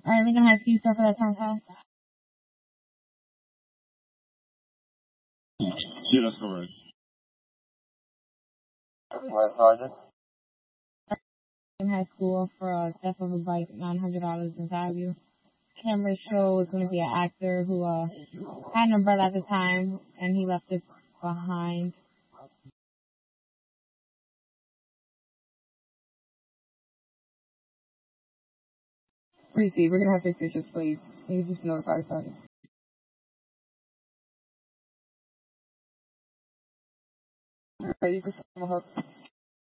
Alright, we're gonna have you start for that time pass. Yeah, that's correct. Sergeant. In high school for a theft of a bike, $900 in value. Camera show is going to be an actor who had an umbrella at the time and he left it behind. Receive. We're gonna have suspicious, please. You just notify Sergeant. Ready for some hook.